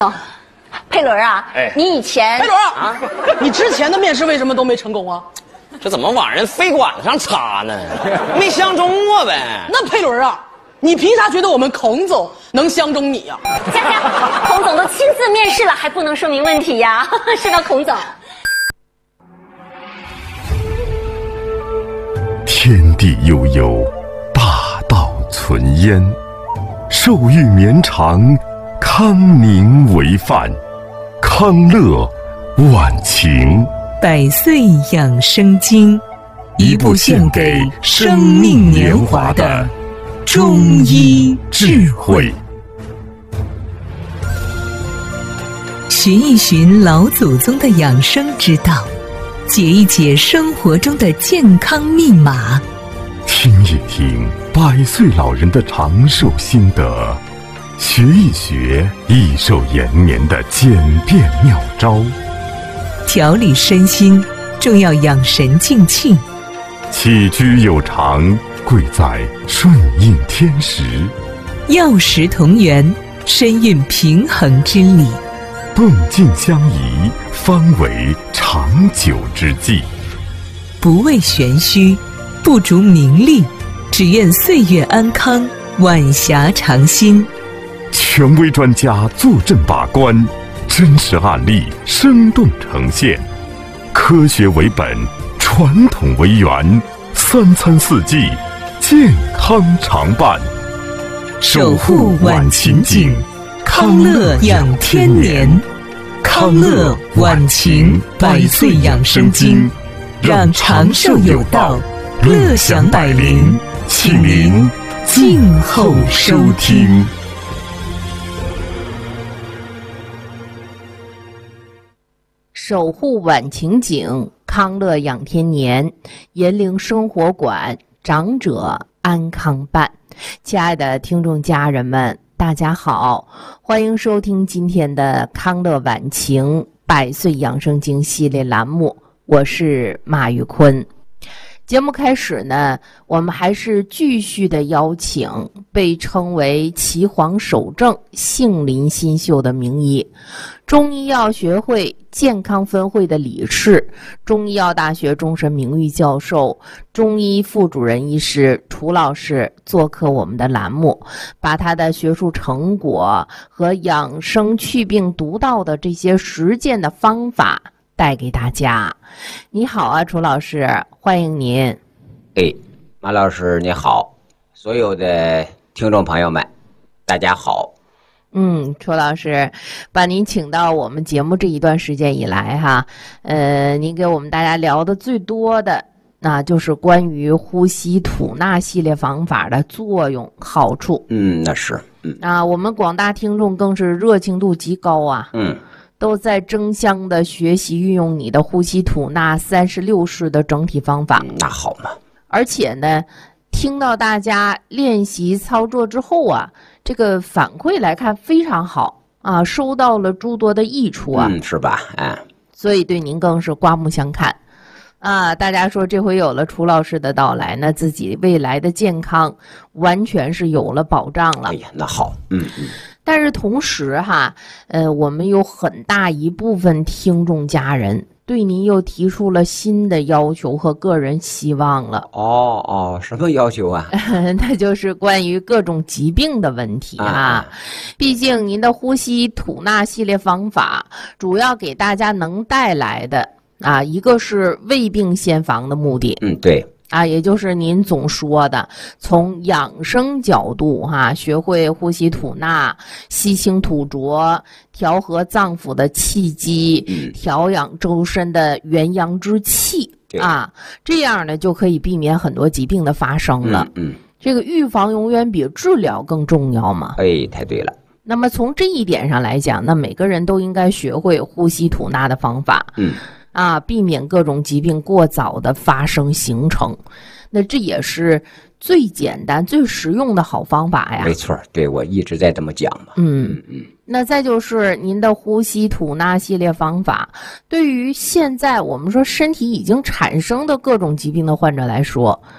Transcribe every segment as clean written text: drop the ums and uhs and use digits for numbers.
哦，佩伦啊，你以前佩伦啊，你之前的面试为什么都没成功啊？ 这怎么往人飞管子上插呢？没相中我呗。 那佩伦啊，你凭啥觉得我们孔总能相中你呀？ 佳佳，孔总都亲自面试了，还不能说明问题呀？是吧，孔总？ 天地悠悠，大道存焉，寿欲绵长，康宁为范，康乐晚晴。 百岁养生经，一部献给生命年华的中医智慧。寻一寻老祖宗的养生之道，解一解生活中的健康密码， 听一听100岁老人的长寿心得，学一学益寿延年的简便妙招。 调理身心，重要养神静气。 起居有常，贵在顺应天时。 药食同源，深蕴平衡之理。 动静相宜，方为长久之计。 不为玄虚，不逐名利，只愿岁月安康，晚霞长新。 权威专家坐镇把关，真实案例生动呈现，科学为本，传统为源，3餐4季，健康常伴。 守护晚晴景，康乐养天年。康乐晚晴100岁养生经，让长寿有道，乐享百龄，请您静候收听。 守护晚晴景，康乐养天年，银铃生活馆，长者安康办。亲爱的听众家人们，大家好，欢迎收听今天的康乐晚晴100岁养生经系列栏目，我是马玉坤。节目开始呢，我们还是继续的邀请被称为岐黄首正、杏林新秀的名医，中医药学会健康分会的理事，中医药大学终身名誉教授，中医副主任医师楚老师做客我们的栏目，把他的学术成果和养生祛病独到的这些实践的方法带给大家。你好啊，楚老师，欢迎您。 哎，马老师你好，所有的听众朋友们大家好。 楚老师，把您请到我们节目这一段时间以来哈，您给我们大家聊的最多的那就是关于呼吸吐纳系列方法的作用好处。 那是。 我们广大听众更是热情度极高啊。都在争相的学习运用你的呼吸吐纳36式的整体方法。 那好嘛。 而且呢，听到大家练习操作之后啊，这个反馈来看非常好啊，收到了诸多的益处啊。 是吧？ 所以对您更是刮目相看啊！大家说这回有了楚老师的到来，那自己未来的健康完全是有了保障了。 哎呀，那好。 但是同时哈，我们有很大一部分听众家人对您又提出了新的要求和个人希望了。 什么要求啊？ 那就是关于各种疾病的问题啊。毕竟您的呼吸吐纳系列方法主要给大家能带来的一个是未病先防的目的。 对。 也就是您总说的，从养生角度学会呼吸吐纳，吸清吐浊，调和脏腑的气机，调养周身的元阳之气这样呢就可以避免很多疾病的发生了。这个预防永远比治疗更重要嘛。 太对了。 那么从这一点上来讲，那每个人都应该学会呼吸吐纳的方法。避免各种疾病过早的发生形成，那这也是最简单最实用的好方法呀。 没错，对，我一直在这么讲嘛。 那再就是您的呼吸吐纳系列方法，对于现在我们说身体已经产生的各种疾病的患者来说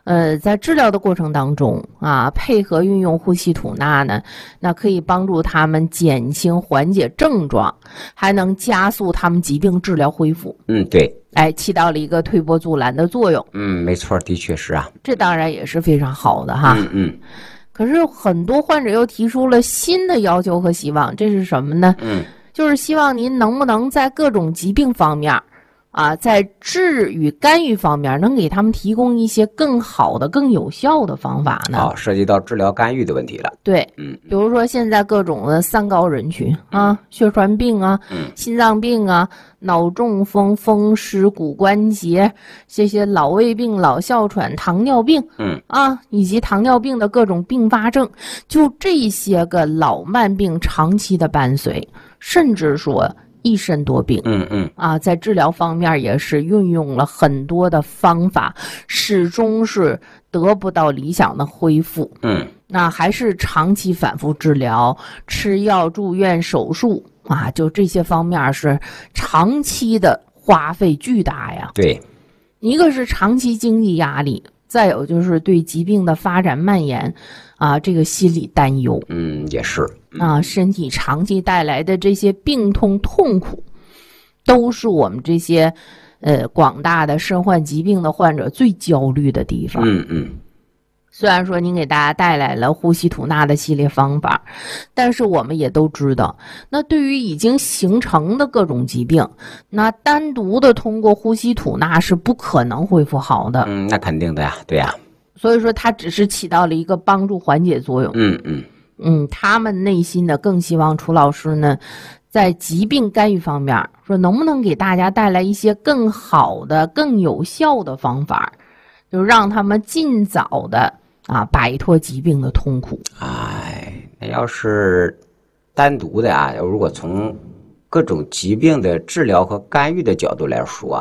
在治疗的过程当中啊，配合运用呼吸吐纳呢，那可以帮助他们减轻缓解症状，还能加速他们疾病治疗恢复。 对， 起到了一个推波助澜的作用。 没错，的确是啊。 这当然也是非常好的哈。可是很多患者又提出了新的要求和希望，这是什么呢？就是希望您能不能在各种疾病方面啊，在治与干预方面能给他们提供一些更好的、更有效的方法呢？ 涉及到治疗干预的问题了。 对，比如说现在各种的三高人群啊，血栓病啊，心脏病啊，脑中风、风湿、骨关节，这些老胃病、老哮喘、糖尿病，以及糖尿病的各种并发症，就这些个老慢病长期的伴随，甚至说一身多病，在治疗方面也是运用了很多的方法，始终是得不到理想的恢复，那还是长期反复治疗、吃药、住院、手术啊，就这些方面是长期的花费巨大呀。 对， 一个是长期经济压力，再有就是对疾病的发展蔓延啊，这个心理担忧， 也是身体长期带来的这些病痛痛苦，都是我们这些广大的身患疾病的患者最焦虑的地方。虽然说您给大家带来了呼吸吐纳的系列方法，但是我们也都知道，那对于已经形成的各种疾病，那单独的通过呼吸吐纳是不可能恢复好的。 那肯定的呀，对呀。 所以说它只是起到了一个帮助缓解作用。他们内心的更希望楚老师呢，在疾病干预方面，说能不能给大家带来一些更好的、更有效的方法，就让他们尽早的摆脱疾病的痛苦。 那要是单独的如果从各种疾病的治疗和干预的角度来说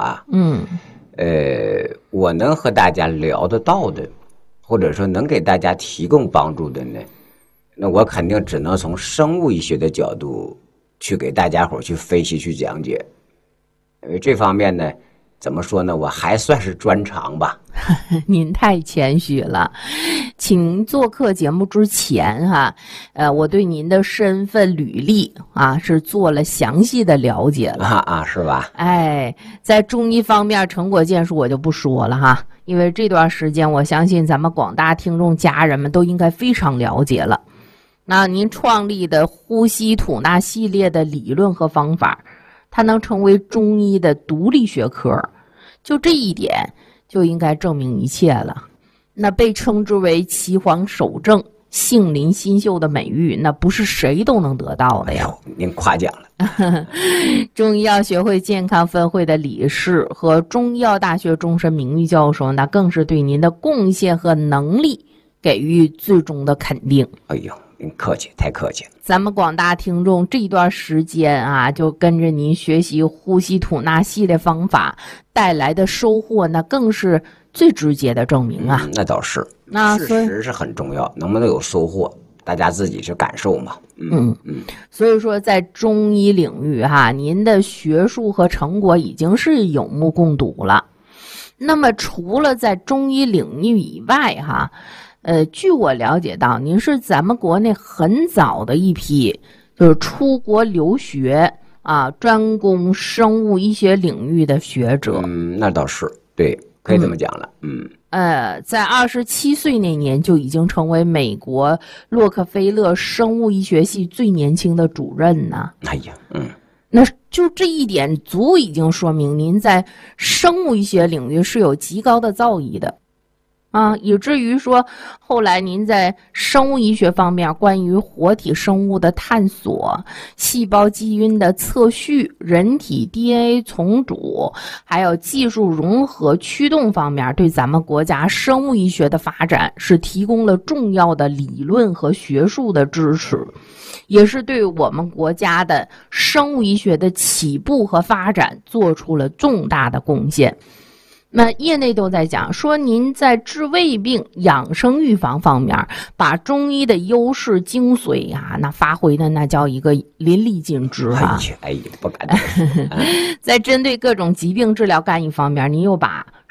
我能和大家聊得到的，或者说能给大家提供帮助的呢，那我肯定只能从生物医学的角度去给大家伙去分析、去讲解。因为这方面呢，怎么说呢，我还算是专长吧。 您太谦虚了，请您做客节目之前我对您的身份履历是做了详细的了解了是吧？ 在中医方面成果建树我就不说了因为这段时间我相信咱们广大听众家人们都应该非常了解了。那您创立的呼吸吐纳系列的理论和方法，它能成为中医的独立学科，就这一点就应该证明一切了。那被称之为岐黄首正、杏林新秀的美誉，那不是谁都能得到的呀。 您夸奖了。 中医药学会健康分会的理事和中医药大学终身名誉教授，那更是对您的贡献和能力给予最终的肯定。 您客气，太客气了。 咱们广大听众这一段时间就跟着您学习呼吸吐纳系列方法带来的收获，那更是最直接的证明那倒是，事实是很重要，能不能有收获，大家自己去感受嘛。 所以说在中医领域您的学术和成果已经是有目共睹了。那么除了在中医领域以外据我了解到，您是咱们国内很早的一批就是出国留学专攻生物医学领域的学者。 那倒是，对，可以这么讲了。 在27岁那年就已经成为美国洛克菲勒生物医学系最年轻的主任呢。那就这一点足已经说明您在生物医学领域是有极高的造诣的。以至于说后来您在生物医学方面关于活体生物的探索、细胞基因的测序、人体 DNA 重组，还有技术融合驱动方面，对咱们国家生物医学的发展是提供了重要的理论和学术的支持，也是对我们国家的生物医学的起步和发展做出了重大的贡献。那业内都在讲说，您在治胃病、养生预防方面，把中医的优势精髓那发挥的那叫一个淋漓尽致不敢在针对各种疾病治疗干预方面，您又把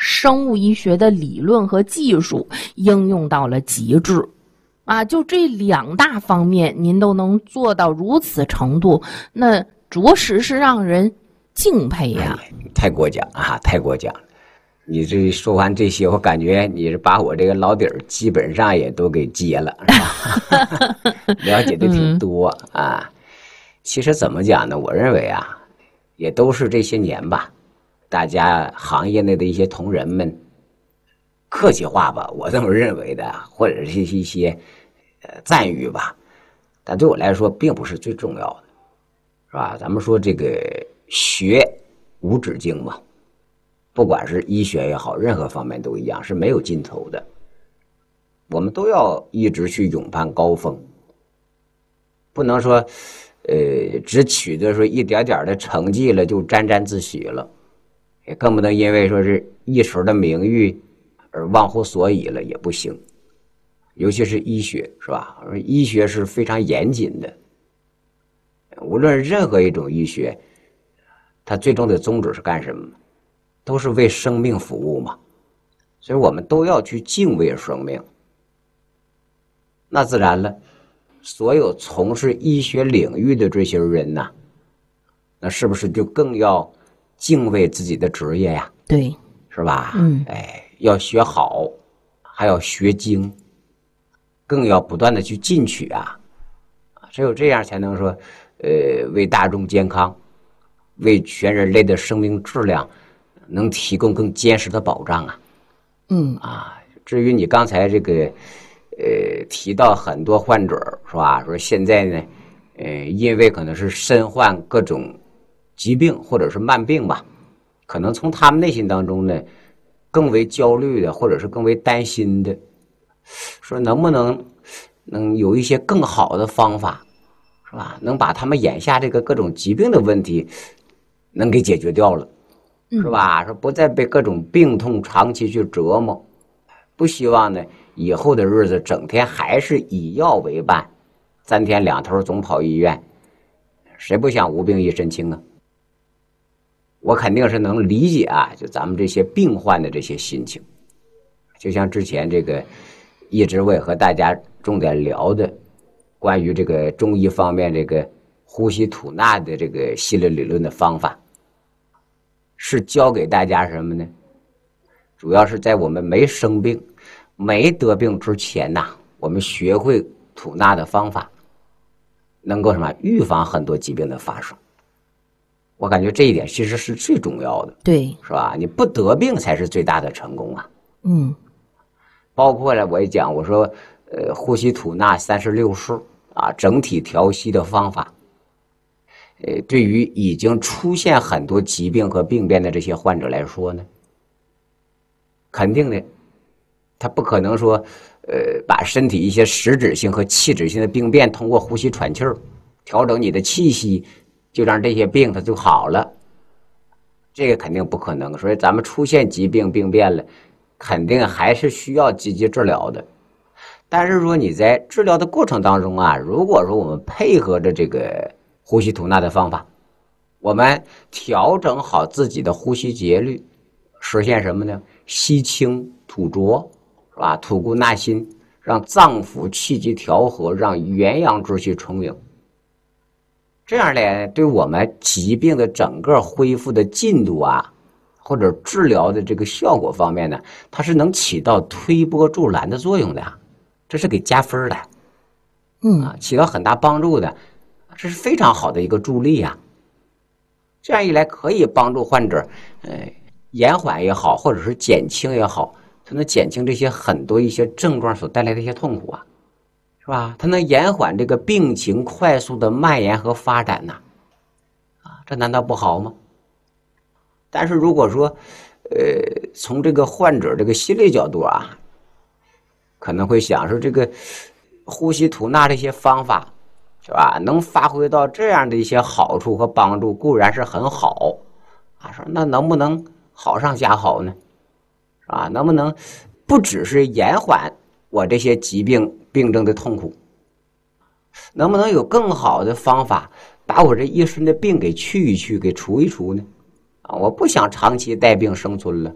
生物医学的理论和技术应用到了极致。啊，就这2大方面您都能做到如此程度，那着实是让人敬佩呀。 太过奖啊，太过奖了。你这说完这些，我感觉你是把我这个老底儿基本上也都给揭了，是吧？了解的挺多啊。其实怎么讲呢？我认为啊，也都是这些年吧，大家行业内的一些同仁们，客气话吧，我这么认为的，或者是一些赞誉吧，但对我来说并不是最重要的，是吧？咱们说这个学无止境嘛。不管是医学也好，任何方面都一样，是没有尽头的。我们都要一直去勇攀高峰，不能说，只取得说一点点的成绩了就沾沾自喜了，也更不能因为说是一时的名誉而忘乎所以了，也不行。尤其是医学，是吧？医学是非常严谨的，无论任何一种医学，它最终的宗旨是干什么？都是为生命服务嘛，所以我们都要去敬畏生命。那自然了，所有从事医学领域的这些人呐，那是不是就更要敬畏自己的职业呀？ 对， 是吧？要学好，还要学精，更要不断的去进取啊！只有这样才能说，为大众健康，为全人类的生命质量。能提供更坚实的保障啊。至于你刚才这个提到很多患者是吧？说现在呢，因为可能是身患各种疾病或者是慢病吧，可能从他们内心当中呢，更为焦虑的或者是更为担心的，说能不能有一些更好的方法，是吧？能把他们眼下这个各种疾病的问题能给解决掉了。是吧？说不再被各种病痛长期去折磨，不希望呢以后的日子整天还是以药为伴，3天2头总跑医院，谁不想无病一身轻啊？我肯定是能理解啊，就咱们这些病患的这些心情。就像之前这个一直我也和大家重点聊的，关于这个中医方面这个呼吸吐纳的这个系列理论的方法。是教给大家什么呢？主要是在我们没生病、没得病之前呐，我们学会吐纳的方法，能够什么预防很多疾病的发生。我感觉这一点其实是最重要的， 对， 是吧？你不得病才是最大的成功啊。包括了我也讲，我说，呼吸吐纳36式啊，整体调息的方法。对于已经出现很多疾病和病变的这些患者来说呢，肯定的，他不可能说，把身体一些实质性和器质性的病变通过呼吸喘气儿，调整你的气息，就让这些病它就好了。这个肯定不可能。所以咱们出现疾病病变了，肯定还是需要积极治疗的。但是说你在治疗的过程当中啊，如果说我们配合着这个呼吸吐纳的方法，我们调整好自己的呼吸节律，实现什么呢？吸清吐浊，是吧？吐故纳新，让脏腑气机调和，让元阳之气充盈。这样呢，对我们疾病的整个恢复的进度啊，或者治疗的这个效果方面呢，它是能起到推波助澜的作用的，这是给加分的，起到很大帮助的。这是非常好的一个助力啊！这样一来，可以帮助患者，延缓也好，或者是减轻也好，它能减轻这些很多一些症状所带来的一些痛苦啊，是吧？它能延缓这个病情快速的蔓延和发展呐，这难道不好吗？但是如果说，从这个患者这个心理角度啊，可能会想说这个呼吸吐纳这些方法。是吧？能发挥到这样的一些好处和帮助，固然是很好啊。说那能不能好上加好呢？是吧？能不能不只是延缓我这些疾病病症的痛苦，能不能有更好的方法把我这一身的病给去一去，给除一除呢？我不想长期带病生存了，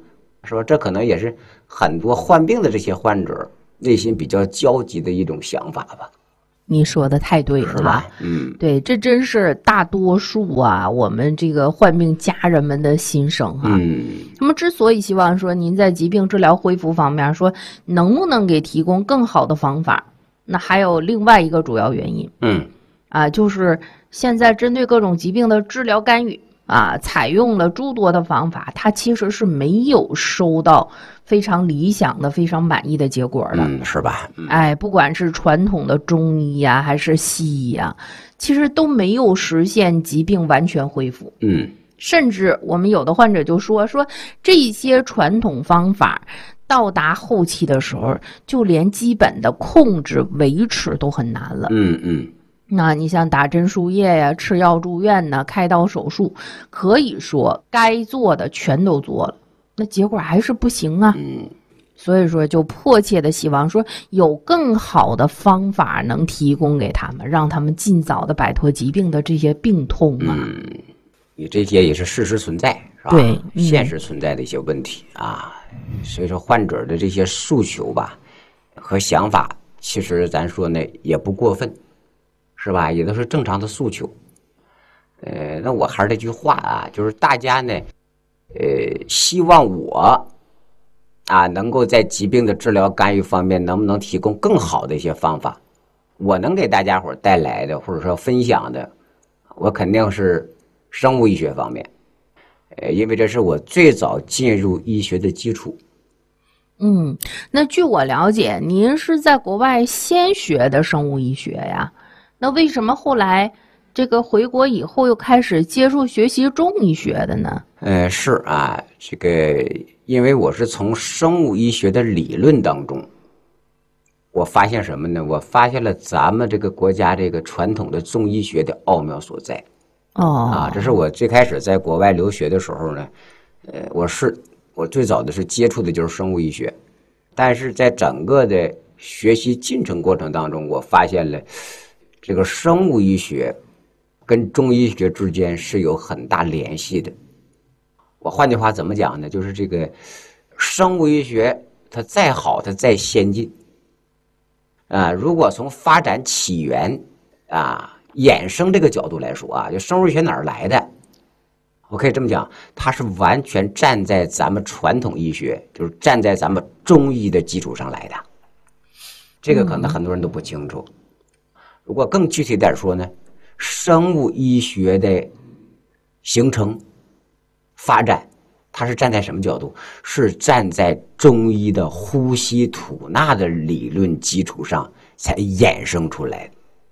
说这可能也是很多患病的这些患者内心比较焦急的一种想法吧。 你说的太对了， 是吧？ 对，这真是大多数啊，我们这个患病家人们的心声啊。那么之所以希望说您在疾病治疗恢复方面说能不能给提供更好的方法，那还有另外一个主要原因，就是现在针对各种疾病的治疗干预啊，采用了诸多的方法，它其实是没有收到非常理想的、非常满意的结果的， 是吧？ 不管是传统的中医呀，还是西医呀，其实都没有实现疾病完全恢复。甚至我们有的患者就说这些传统方法到达后期的时候，就连基本的控制维持都很难了。那你像打针输液呀、吃药住院呢、开刀手术，可以说该做的全都做了，那结果还是不行啊。所以说就迫切的希望说有更好的方法能提供给他们，让他们尽早的摆脱疾病的这些病痛啊。 你这些也是事实存在，是吧？ 对， 现实存在的一些问题啊。所以说患者的这些诉求吧和想法，其实咱说呢也不过分，是吧？也都是正常的诉求。那我还是那句话啊，就是大家呢，希望我能够在疾病的治疗干预方面能不能提供更好的一些方法。我能给大家伙带来的或者说分享的，我肯定是生物医学方面，因为这是我最早进入医学的基础。 那据我了解，您是在国外先学的生物医学呀？那为什么后来这个回国以后又开始接触学习中医学的呢？ 是啊，这个因为我是从生物医学的理论当中，我发现什么呢？我发现了咱们这个国家这个传统的中医学的奥妙所在。这是我最开始在国外留学的时候呢，我最早的是接触的就是生物医学，但是在整个的学习进程过程当中，我发现了这个生物医学跟中医学之间是有很大联系的。我换句话怎么讲呢？就是这个生物医学它再好，它再先进如果从发展起源衍生这个角度来说就生物医学哪儿来的？我可以这么讲，它是完全站在咱们传统医学，就是站在咱们中医的基础上来的。这个可能很多人都不清楚。如果更具体点说呢，生物医学的形成发展，它是站在什么角度？是站在中医的呼吸吐纳的理论基础上才衍生出来的。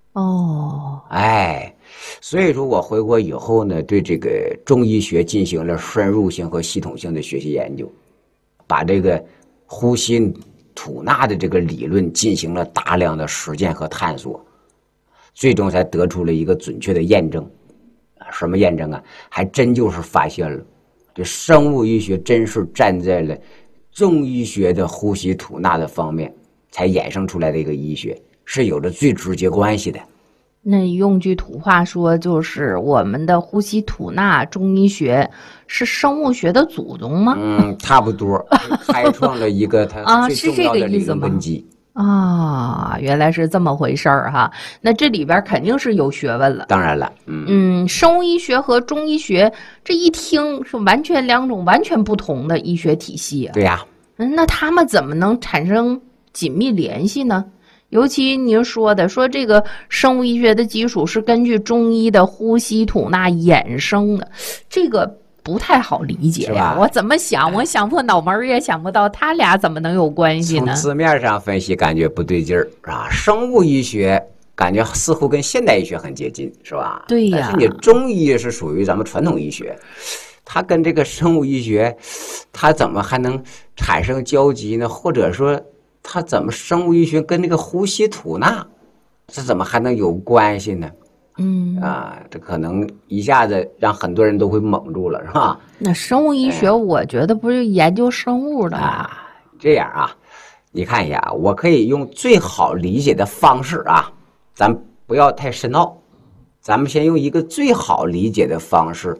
所以说我回国以后呢，对这个中医学进行了深入性和系统性的学习研究，把这个呼吸吐纳的这个理论进行了大量的实践和探索，最终才得出了一个准确的验证。什么验证啊？还真就是发现了这生物医学真是站在了中医学的呼吸吐纳的方面才衍生出来的一个医学，是有着最直接关系的。 那用句土话说，就是我们的呼吸吐纳中医学是生物学的祖宗吗？ 差不多，开创了一个它最重要的理论根基。 原来是这么回事儿哈。那这里边肯定是有学问了。 当然了， 生物医学和中医学这一听是完全两种完全不同的医学体系对呀。 那他们怎么能产生紧密联系呢？尤其您说这个生物医学的基础是根据中医的呼吸吐纳衍生的，这个不太好理解呀。我怎么想，我想破脑门也想不到，他俩怎么能有关系呢？ 从字面上分析，感觉不对劲儿生物医学感觉似乎跟现代医学很接近，是吧？ 对呀。 但是你中医是属于咱们传统医学，它跟这个生物医学，它怎么还能产生交集呢？或者说，它怎么生物医学跟那个呼吸吐纳，这怎么还能有关系呢？这可能一下子让很多人都会懵住了，是吧？ 那生物医学，我觉得不是研究生物的这样你看一下，我可以用最好理解的方式咱不要太深奥，咱们先用一个最好理解的方式，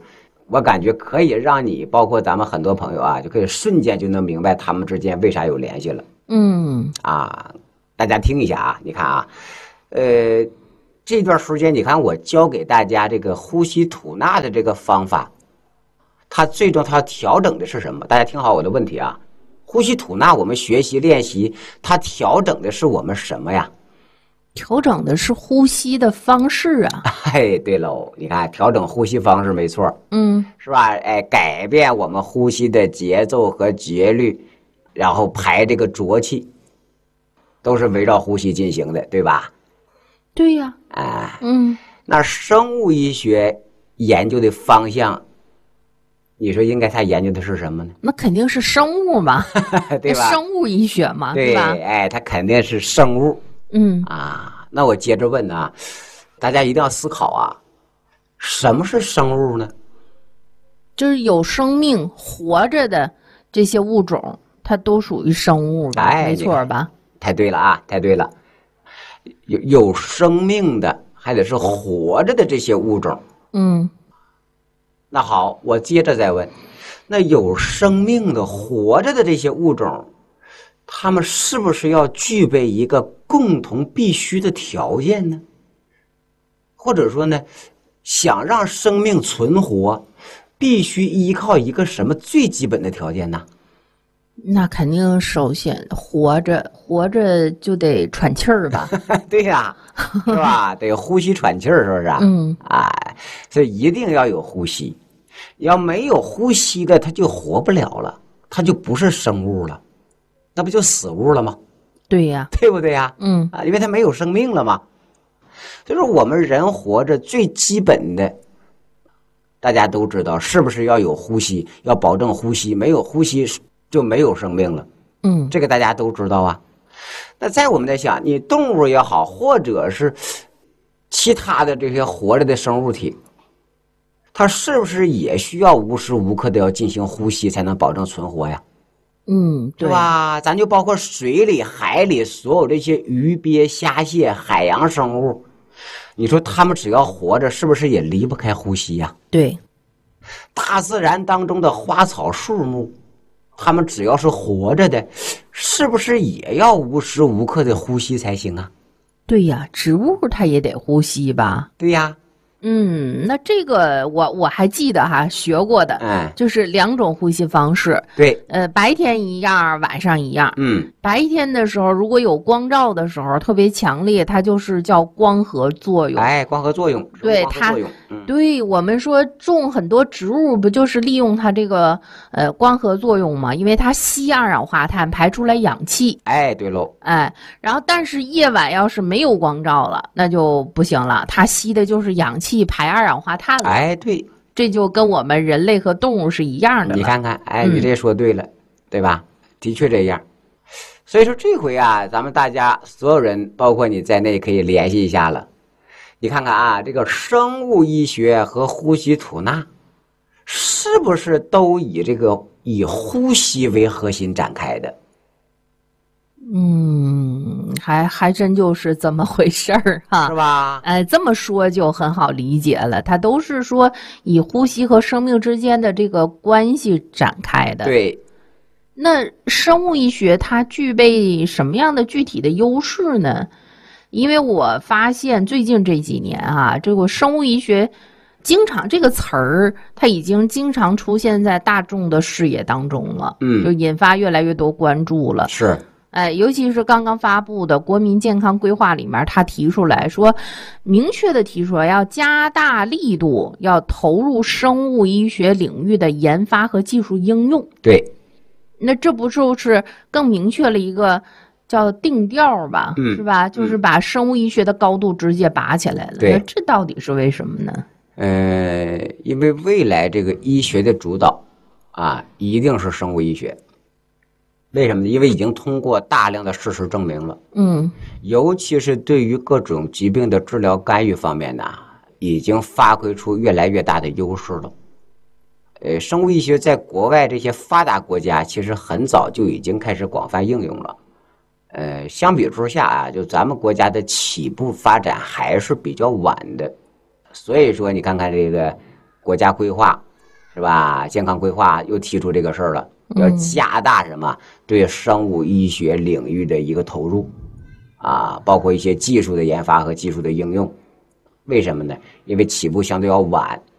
我感觉可以让你，包括咱们很多朋友啊，就可以瞬间就能明白他们之间为啥有联系了。大家听一下啊，你看啊，这段时间你看我教给大家这个呼吸吐纳的这个方法，它最终它调整的是什么？大家听好我的问题啊，呼吸吐纳我们学习练习，它调整的是我们什么呀？ 调整的是呼吸的方式啊。 哎，对喽，你看调整呼吸方式没错，是吧？哎，改变我们呼吸的节奏和节律，然后排这个浊气，都是围绕呼吸进行的，对吧？ 对呀。 那生物医学研究的方向，你说应该他研究的是什么呢？ 那肯定是生物嘛， 对吧？ 生物医学嘛， 对吧？ 哎，他肯定是生物。那我接着问啊，大家一定要思考啊，什么是生物呢？ 就是有生命活着的这些物种，它都属于生物的，没错吧？ 太对了啊，太对了。有生命的，还得是活着的这些物种。那好，我接着再问，那有生命的活着的这些物种，他们是不是要具备一个共同必须的条件呢？或者说呢，想让生命存活，必须依靠一个什么最基本的条件呢？ 那肯定首先活着就得喘气儿吧？ 对呀，是吧？得呼吸喘气儿，是不是？所以一定要有呼吸。要没有呼吸的，它就活不了了，它就不是生物了。那不就死物了吗？ 对呀， 对不对呀？因为它没有生命了嘛。所以说我们人活着最基本的，大家都知道，是不是要有呼吸，要保证呼吸，没有呼吸就没有生命了。这个大家都知道啊。那在我们在想，你动物也好，或者是其他的这些活着的生物体，它是不是也需要无时无刻的要进行呼吸，才能保证存活呀？ 对吧？咱就包括水里、海里所有这些鱼鳖、虾蟹、海洋生物，你说他们只要活着，是不是也离不开呼吸呀？ 对。 大自然当中的花草树木，他们只要是活着的，是不是也要无时无刻的呼吸才行啊？ 对呀，植物它也得呼吸吧？ 对呀。 那这个我还记得哈，学过的，就是2种呼吸方式。 对， 白天一样，晚上一样。白天的时候，如果有光照的时候特别强烈，它就是叫光合作用。 光合作用。 对它，对我们说种很多植物不就是利用它这个光合作用吗？因为它吸二氧化碳，排出来氧气。 对喽。 然后但是夜晚要是没有光照了，那就不行了，它吸的就是氧气。排二氧化碳了。 对， 这就跟我们人类和动物是一样的了。 你看看，你这说对了，对吧？的确这样。所以说这回啊，咱们大家所有人，包括你在内，可以联系一下了。你看看啊，这个生物医学和呼吸吐纳，是不是都以呼吸为核心展开的？ 还真就是这么回事儿哈， 是吧？ 这么说就很好理解了，它都是说以呼吸和生命之间的这个关系展开的。 对。 那生物医学它具备什么样的具体的优势呢？因为我发现最近这几年啊，这个生物医学经常这个词儿，它已经经常出现在大众的视野当中了，就引发越来越多关注了。 是。 尤其是刚刚发布的国民健康规划里面，他提出来说，明确的提出来要加大力度，要投入生物医学领域的研发和技术应用。 对， 那这不就是更明确了一个叫定调吧，是吧？就是把生物医学的高度直接拔起来了。那这到底是为什么呢？ 因为未来这个医学的主导啊，一定是生物医学。为什么呢？因为已经通过大量的事实证明了，尤其是对于各种疾病的治疗干预方面呢，已经发挥出越来越大的优势了。生物医学在国外这些发达国家其实很早就已经开始广泛应用了。相比之下啊，就咱们国家的起步发展还是比较晚的。所以说，你看看这个国家规划是吧？健康规划又提出这个事儿了，要加大什么对生物医学领域的一个投入啊，包括一些技术的研发和技术的应用。为什么呢？因为起步相对要晚，